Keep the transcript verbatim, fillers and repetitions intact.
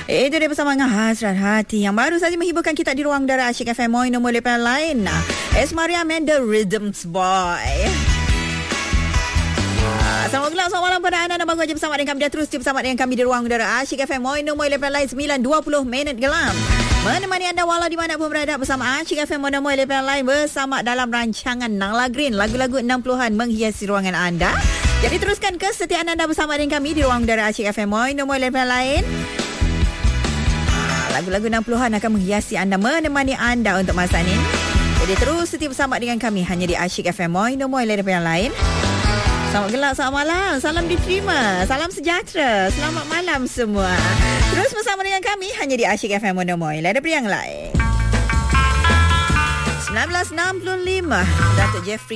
Itu dia bersama dengan Hasrat Hati yang baru saja menghiburkan kita di ruang udara Asyik F M Moi nombor lepas lain. Es Mariam and the Rhythms Boy. Selamat gelap, selamat malam pada anda dan baru saja bersama dengan kami. Dah terus bersama dengan kami di ruang udara Asyik F M Moi nombor lepas lain sembilan dua puluh minit gelap. Menemani anda walau di mana pun berada bersama Asyik F M Moi nombor lepas lain bersama dalam rancangan Nangla Green. Lagu-lagu enam puluhan menghiasi ruangan anda. Jadi teruskan kesetiaan anda bersama dengan kami di ruang udara Asyik F M Moi nombor lepas lain. Lagu-lagu enam puluhan akan menghiasi anda, menemani anda untuk masa ini. Jadi terus setia bersama dengan kami hanya di Asyik F M Moi nombor lepas lain. Selamat gelap, selamat malam. Salam diterima. Salam sejahtera. Selamat malam semua. Terus bersama dengan kami hanya di Asyik F M Monomoy. Lada Priang Lain. seribu sembilan ratus enam puluh lima. Datuk Jeffrey